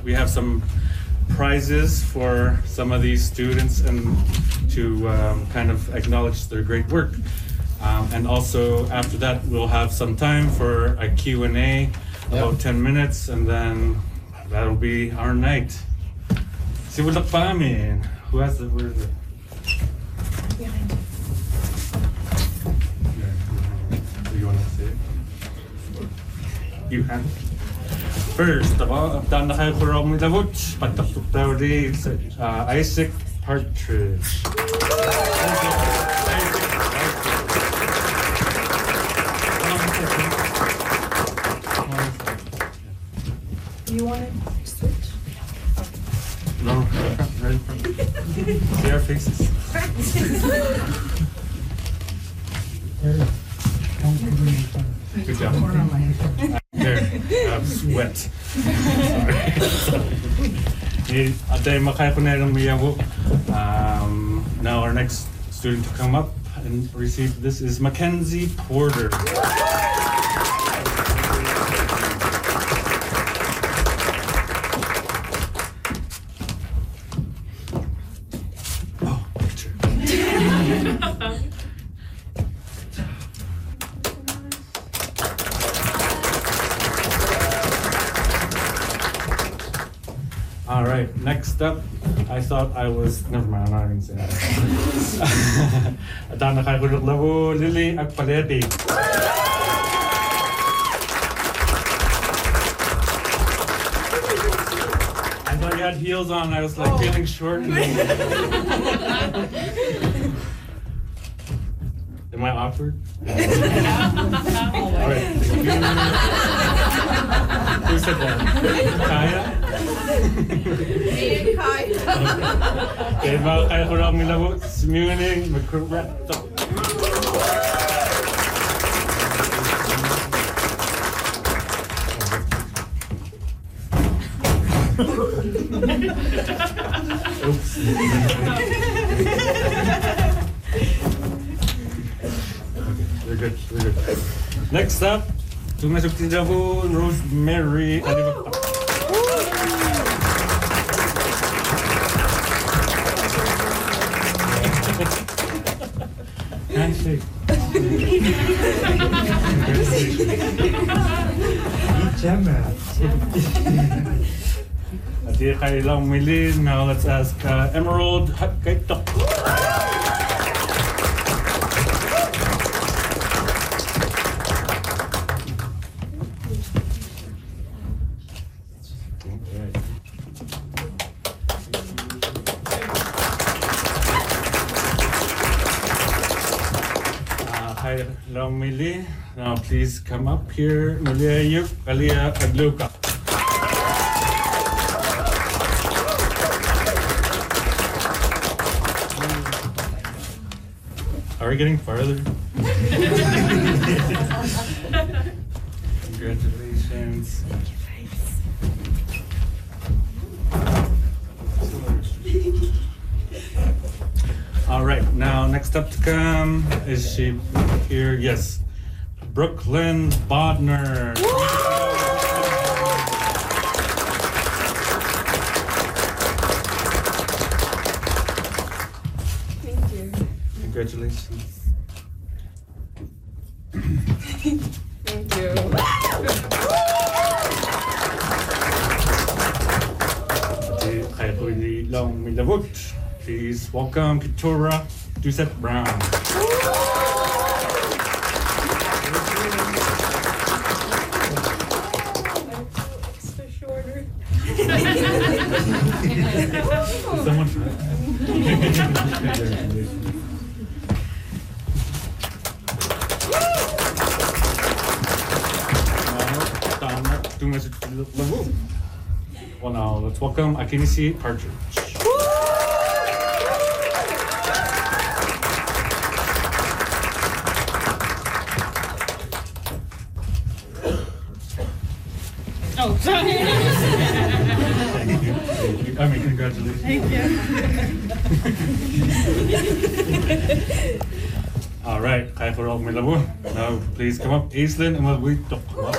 we have some prizes for some of these students and to kind of acknowledge their great work. And also after that, we'll have some time for a Q&A, about 10 minutes, and then that'll be our night. Siwalak pa amin. Who has the, where is it? Behind you. Do you want to say it? You have. First of all, dan na kayo kurang may labot. Pagtaktok daw rin Isaac Partridge. You want to switch? No, right in front. See our faces. Good job. There, I'm sweat. Now our next student to come up and receive this is Mackenzie Porter. Oh, picture. All right, next up, I thought I was, never mind, I'm not going to say that. Adana Kaikuluk Lavo, Lily Akpaleti. I thought you had heels on, I was like feeling short. Am I awkward? All right, who said that? Kaya? Me and Kai. Okay, mga kaya ko lang milabot. Sumuning, mag-correcto. Oops. Okay, we're good, we're good. Next up, tumasok si Jabo, Rosemary Alibata. Handshake. Ati kailang milin. Now let's ask Emerald Hakaitok. Hi, Long Mili. Now please come up here. Milia Yuk, Alia Adluka. Are we getting farther? Congratulations. All right, now next up to come, is she here? Yes, Brooklyn Bodner. Thank you. Congratulations. Thank you. Please welcome Keturah Doucette Brown. Extra shorter. Someone Well, now let's welcome Akinisi Partridge. Oh, sorry. I mean, congratulations. Thank you. All right, kaya ko rin may labo. Now, please come up, Aislinn, and we'll talk.